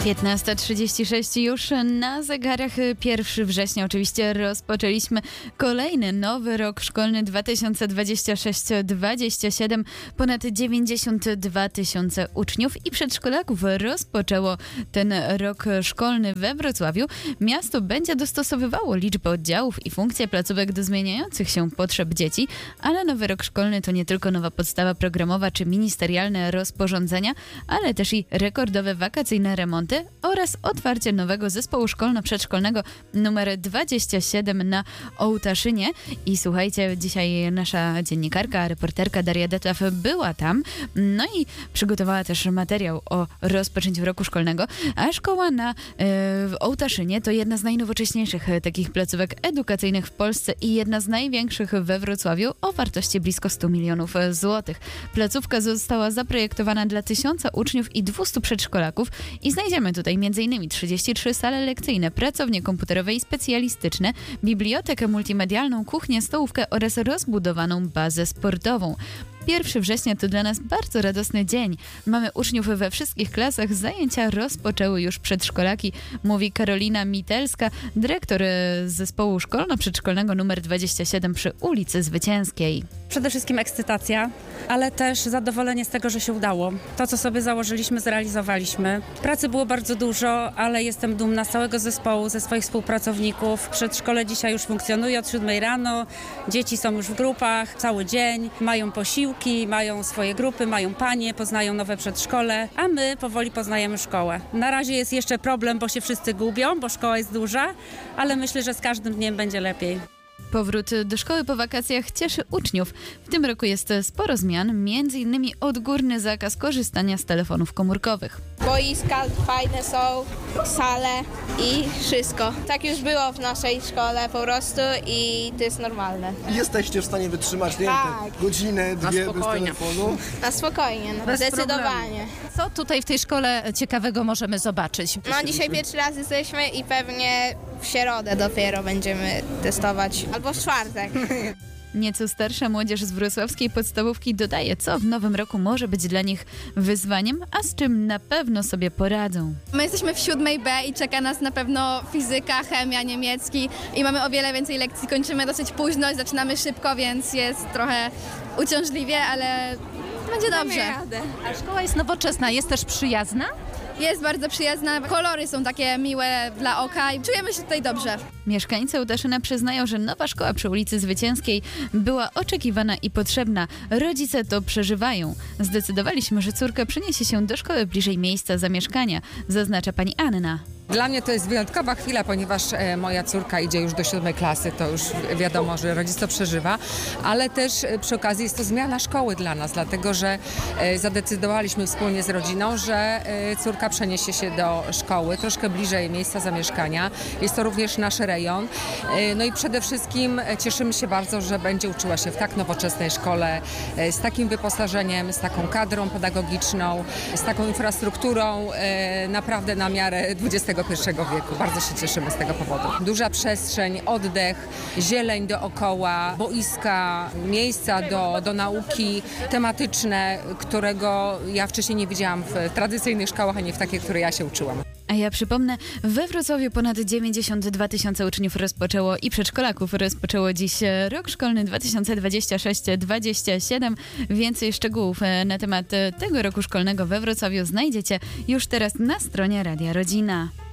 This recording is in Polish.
15:36 już na zegarach. 1 września oczywiście rozpoczęliśmy kolejny nowy rok szkolny 2026-27. Ponad 92 tysiące uczniów i przedszkolaków rozpoczęło ten rok szkolny we Wrocławiu. Miasto będzie dostosowywało liczbę oddziałów i funkcje placówek do zmieniających się potrzeb dzieci, ale nowy rok szkolny to nie tylko nowa podstawa programowa czy ministerialne rozporządzenia, ale też i rekordowe wakacyjne remonty oraz otwarcie nowego zespołu szkolno-przedszkolnego numer 27 na Ołtaszynie. I słuchajcie, dzisiaj nasza dziennikarka, reporterka Daria Detlaw była tam, no i przygotowała też materiał o rozpoczęciu roku szkolnego, a szkoła w Ołtaszynie to jedna z najnowocześniejszych takich placówek edukacyjnych w Polsce i jedna z największych we Wrocławiu o wartości blisko 100 milionów złotych. Placówka została zaprojektowana dla 1000 uczniów i 200 przedszkolaków i znajdziemy tutaj m.in. 33 sale lekcyjne, pracownie komputerowe i specjalistyczne, bibliotekę multimedialną, kuchnię, stołówkę oraz rozbudowaną bazę sportową. 1 września to dla nas bardzo radosny dzień. Mamy uczniów we wszystkich klasach, zajęcia rozpoczęły już przedszkolaki, mówi Karolina Mitelska, dyrektor zespołu szkolno-przedszkolnego nr 27 przy ulicy Zwycięskiej. Przede wszystkim ekscytacja, ale też zadowolenie z tego, że się udało. To, co sobie założyliśmy, zrealizowaliśmy. Pracy było bardzo dużo, ale jestem dumna z całego zespołu, ze swoich współpracowników. Przedszkole dzisiaj już funkcjonuje od 7 rano, dzieci są już w grupach cały dzień, mają posiłki, mają swoje grupy, mają panie, poznają nowe przedszkole, a my powoli poznajemy szkołę. Na razie jest jeszcze problem, bo się wszyscy gubią, bo szkoła jest duża, ale myślę, że z każdym dniem będzie lepiej. Powrót do szkoły po wakacjach cieszy uczniów. W tym roku jest sporo zmian, m.in. odgórny zakaz korzystania z telefonów komórkowych. Boiska fajne są, sale i wszystko. Tak już było w naszej szkole po prostu i to jest normalne. Jesteście w stanie wytrzymać, nie wiem, godzinę, dwie bez telefonu? Na spokojnie, no, zdecydowanie. Co tutaj w tej szkole ciekawego możemy zobaczyć? No dzisiaj pierwszy raz jesteśmy i pewnie w środę dopiero będziemy testować, albo w czwartek. Nieco starsza młodzież z wrocławskiej podstawówki dodaje, co w nowym roku może być dla nich wyzwaniem, a z czym na pewno sobie poradzą. My jesteśmy w 7B i czeka nas na pewno fizyka, chemia, niemiecki i mamy o wiele więcej lekcji. Kończymy dosyć późno i zaczynamy szybko, więc jest trochę uciążliwie, ale będzie dobrze. A szkoła jest nowoczesna, jest też przyjazna? Jest bardzo przyjazna, kolory są takie miłe dla oka i czujemy się tutaj dobrze. Mieszkańcy Ołtaszyna przyznają, że nowa szkoła przy ulicy Zwycięskiej była oczekiwana i potrzebna. Rodzice to przeżywają. Zdecydowaliśmy, że córka przeniesie się do szkoły bliżej miejsca zamieszkania, zaznacza pani Anna. Dla mnie to jest wyjątkowa chwila, ponieważ moja córka idzie już do 7 klasy, to już wiadomo, że rodzic to przeżywa, ale też przy okazji jest to zmiana szkoły dla nas, dlatego że zadecydowaliśmy wspólnie z rodziną, że córka przeniesie się do szkoły, troszkę bliżej miejsca zamieszkania. Jest to również nasz rejon. No i przede wszystkim cieszymy się bardzo, że będzie uczyła się w tak nowoczesnej szkole, z takim wyposażeniem, z taką kadrą pedagogiczną, z taką infrastrukturą naprawdę na miarę XXI wieku. Bardzo się cieszymy z tego powodu. Duża przestrzeń, oddech, zieleń dookoła, boiska, miejsca do nauki tematyczne, którego ja wcześniej nie widziałam w tradycyjnych szkołach, a nie w takiej, w której ja się uczyłam. A ja przypomnę, we Wrocławiu ponad 92 tysiące uczniów rozpoczęło i przedszkolaków rozpoczęło dziś rok szkolny 2026-27. Więcej szczegółów na temat tego roku szkolnego we Wrocławiu znajdziecie już teraz na stronie Radia Rodzina.